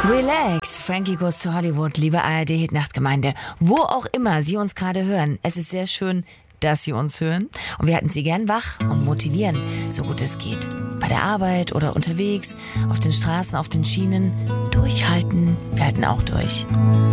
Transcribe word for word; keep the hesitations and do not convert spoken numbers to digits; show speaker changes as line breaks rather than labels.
Relax, Frankie Goes to Hollywood, liebe A R D-Hit-Nachtgemeinde. Wo auch immer Sie uns gerade hören, es ist sehr schön, dass Sie uns hören. Und wir halten Sie gern wach und motivieren, so gut es geht. Bei der Arbeit oder unterwegs, auf den Straßen, auf den Schienen. Durchhalten, wir halten auch durch.